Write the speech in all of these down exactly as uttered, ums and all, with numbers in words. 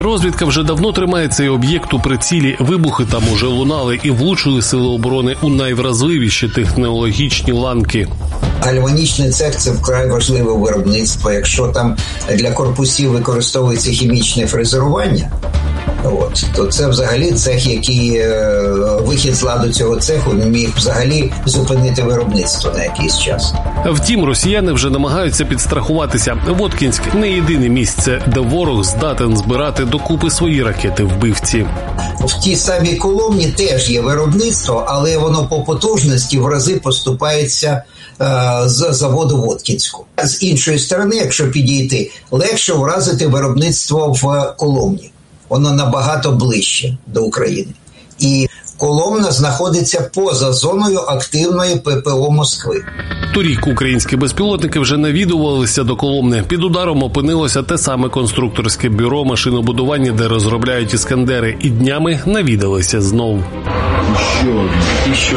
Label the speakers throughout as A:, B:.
A: Розвідка вже давно тримає цей об'єкт у прицілі. Вибухи там уже лунали і влучили сили оборони у найвразливіші технологічні ланки.
B: Гальванічний цех – це вкрай важливе виробництво. Якщо там для корпусів використовується хімічне фрезерування, от, то це взагалі цех, який е, вихід з ладу цього цеху міг взагалі зупинити виробництво на якийсь час.
A: Втім, росіяни вже намагаються підстрахуватися. Воткінськ – не єдине місце, де ворог здатен збирати докупи свої ракети-вбивці.
B: В тій самій Коломні теж є виробництво, але воно по потужності в рази поступається е, з заводу Воткінську. З іншої сторони, якщо підійти, легше вразити виробництво в Коломні. Воно набагато ближче до України. І Коломна знаходиться поза зоною активної ППО Москви.
A: Торік українські безпілотники вже навідувалися до Коломни. Під ударом опинилося те саме конструкторське бюро машинобудування, де розробляють «Іскандери», і днями навідалися знов.
C: Ще, ще.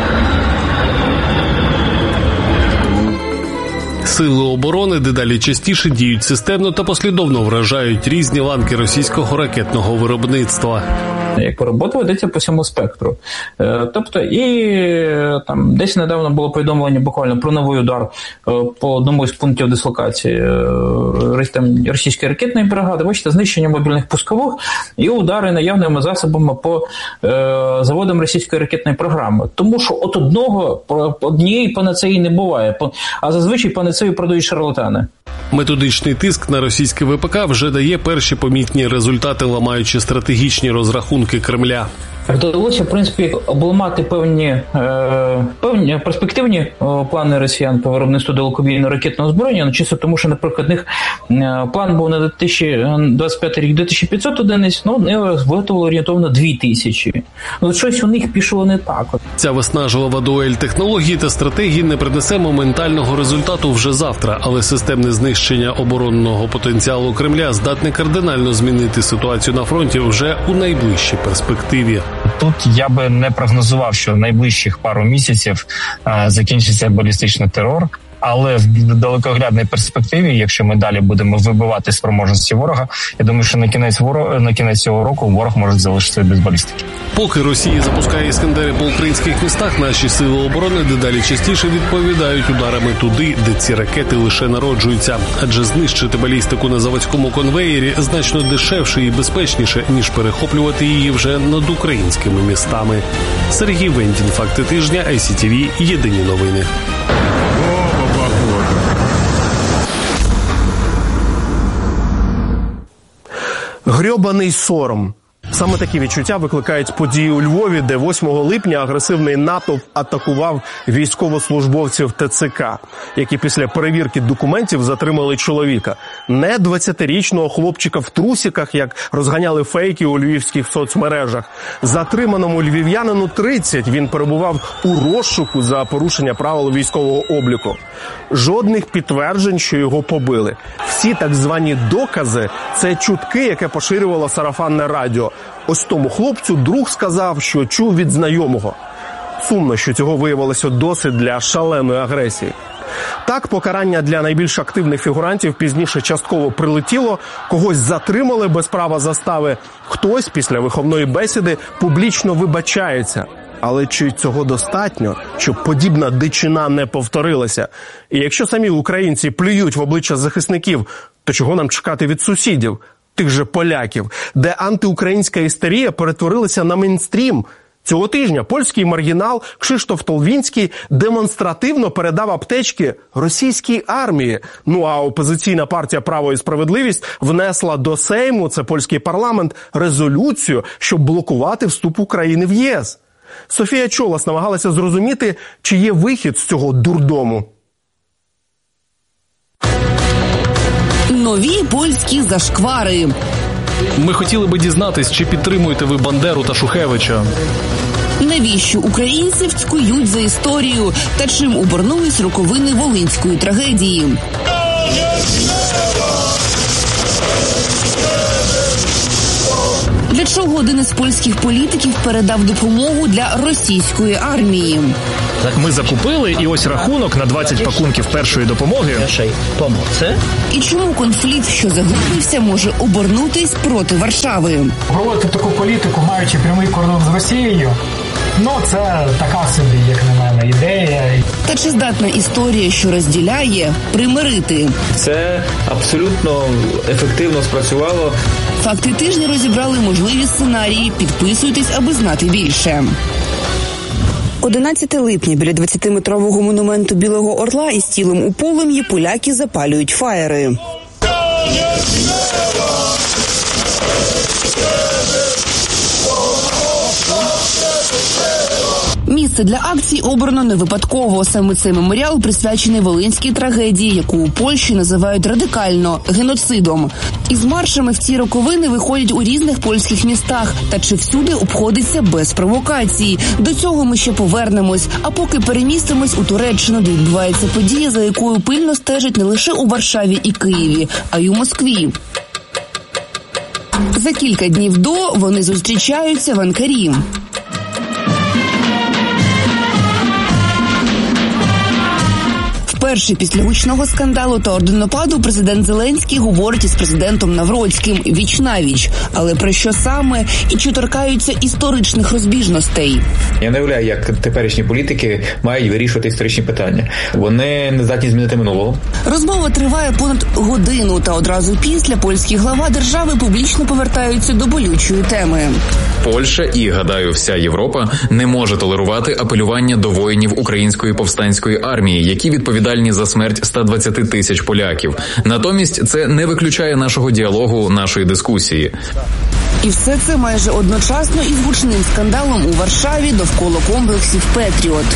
A: Сили оборони дедалі частіше діють системно та послідовно вражають різні ланки російського ракетного виробництва.
D: Як робота ведеться по всьому спектру. Тобто, і там десь недавно було повідомлення буквально про новий удар по одному із пунктів дислокації російської ракетної бригади. Бачите, знищення мобільних пускових і удари наявними засобами по заводам російської ракетної програми. Тому що от одного, однієї панацеї не буває, а зазвичай панацею продають шарлатани.
A: Методичний тиск на російське ВПК вже дає перші помітні результати, ламаючи стратегічні розрахунки Кремля.
D: Вдалося, в принципі, обламати певні, е, певні перспективні е, плани росіян по виробництву далекобійного ракетного озброєння, ну, чисто тому, що, наприклад, них е, план був на дві тисячі двадцять п'ятий рік дві тисячі п'ятсот одиниць, ну, вони виготовили орієнтовно дві тисячі. Ну, щось у них пішло не так.
A: Ця виснажлива дуель технологій та стратегій не принесе моментального результату вже завтра, але системне знищення оборонного потенціалу Кремля здатне кардинально змінити ситуацію на фронті вже у найближчій перспективі.
C: Тут я би не прогнозував, що в найближчих пару місяців а, закінчиться балістичний терор. Але в далекоглядній перспективі, якщо ми далі будемо вибивати спроможності ворога, я думаю, що на кінець ворог, на кінець цього року ворог може залишитися без балістики.
A: Поки Росія запускає «Іскандери» по українських містах, наші сили оборони дедалі частіше відповідають ударами туди, де ці ракети лише народжуються. Адже знищити балістику на заводському конвеєрі значно дешевше і безпечніше, ніж перехоплювати її вже над українськими містами. Сергій Вендін, «Факти тижня», ай сі ті ві, єдині новини.
E: Грьобаний сором. Саме такі відчуття викликають події у Львові, де восьмого липня агресивний натовп атакував військовослужбовців те це ка, які після перевірки документів затримали чоловіка. Не двадцятирічного хлопчика в трусиках, як розганяли фейки у львівських соцмережах. Затриманому львів'янину тридцять, він перебував у розшуку за порушення правил військового обліку. Жодних підтверджень, що його побили. Всі так звані докази – це чутки, яке поширювало сарафанне радіо. Ось тому хлопцю друг сказав, що чув від знайомого. Сумно, що цього виявилося досить для шаленої агресії. Так, покарання для найбільш активних фігурантів пізніше частково прилетіло, когось затримали без права застави, хтось після виховної бесіди публічно вибачається. Але чи цього достатньо, щоб подібна дичина не повторилася? І якщо самі українці плюють в обличчя захисників, то чого нам чекати від сусідів, тих же поляків, де антиукраїнська істерія перетворилася на мейнстрім? Цього тижня польський маргінал Кшиштоф Толвінський демонстративно передав аптечки російській армії. Ну а опозиційна партія «Право і справедливість» внесла до Сейму, це польський парламент, резолюцію, щоб блокувати вступ України в ЄС. Софія Чолас намагалася зрозуміти, чи є вихід з цього дурдому.
F: Нові польські зашквари.
G: Ми хотіли би дізнатись, чи підтримуєте ви Бандеру та Шухевича.
F: Навіщо українців цькують за історію та чим обернулись роковини волинської трагедії? Для Для чого один із польських політиків передав допомогу для російської армії?
H: Ми закупили, і ось рахунок на двадцять пакунків першої допомоги.
F: І чому конфлікт, що заглибився, може обернутись проти Варшави?
I: Проводити таку політику, маючи прямий кордон з Росією, ну це така собі, як на мене, ідея.
F: Та чи здатна історія, що розділяє, примирити?
J: Це абсолютно ефективно спрацювало.
F: Факти тижня розібрали можливі сценарії. Підписуйтесь, аби знати більше. одинадцяте липня біля двадцятиметрового монументу Білого Орла із тілом у полум'ї поляки запалюють фаєри. Місце для акцій обрано не випадково. Саме цей меморіал присвячений волинській трагедії, яку у Польщі називають радикально – геноцидом. Із маршами в ці роковини виходять у різних польських містах. Та чи всюди обходиться без провокацій? До цього ми ще повернемось. А поки перемістимось у Туреччину, де відбувається подія, за якою пильно стежать не лише у Варшаві і Києві, а й у Москві. За кілька днів до вони зустрічаються в Анкарі. Вперше після гучного скандалу та орденопаду президент Зеленський говорить із президентом Навроцьким віч-навіч. Але про що саме і чи торкаються історичних розбіжностей?
J: Я не уявляю, як теперішні політики мають вирішувати історичні питання. Вони не здатні змінити минулого.
F: Розмова триває понад годину, та одразу після польські глава держави публічно повертаються до болючої теми.
K: Польща і, гадаю, вся Європа не може толерувати апелювання до воїнів Української повстанської армії, які відповідальні за смерть ста двадцяти тисяч поляків. Натомість це не виключає нашого діалогу, нашої дискусії.
F: І все це майже одночасно із гучним скандалом у Варшаві довкола комплексів «Петріот».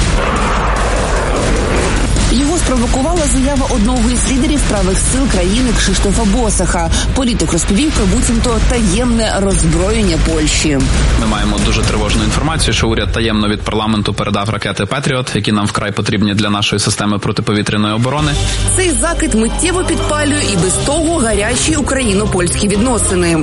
F: Його спровокувала заява одного із лідерів правих сил країни Кшиштофа Босаха. Політик розповів про буцімто таємне роззброєння Польщі.
L: Ми маємо дуже тривожну інформацію, що уряд таємно від парламенту передав ракети «Петріот», які нам вкрай потрібні для нашої системи протиповітряної оборони.
F: Цей закид миттєво підпалює і без того гарячі україно-польські відносини.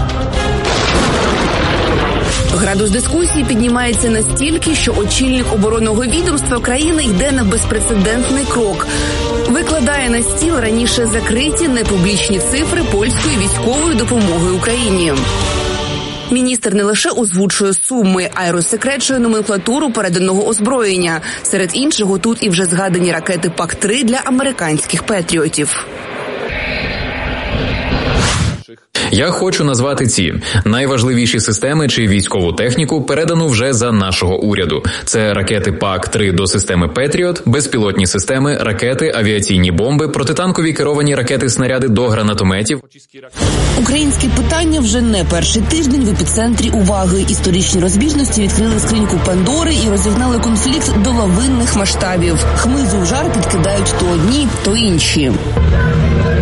F: Градус дискусії піднімається настільки, що очільник оборонного відомства країни йде на безпрецедентний крок. Викладає на стіл раніше закриті непублічні цифри польської військової допомоги Україні. Міністр не лише озвучує суми, а й розсекречує номенклатуру переданого озброєння. Серед іншого тут і вже згадані ракети пак три для американських «Петріотів».
K: Я хочу назвати ці найважливіші системи чи військову техніку, передану вже за нашого уряду. Це ракети пак три до системи «Петріот», безпілотні системи, ракети, авіаційні бомби, протитанкові керовані ракети-снаряди до гранатометів.
F: Українське питання вже не перший тиждень в епіцентрі уваги. Історичні розбіжності відкрили скриньку Пандори і розігнали конфлікт до лавинних масштабів. Хмизу в жар підкидають то одні, то інші.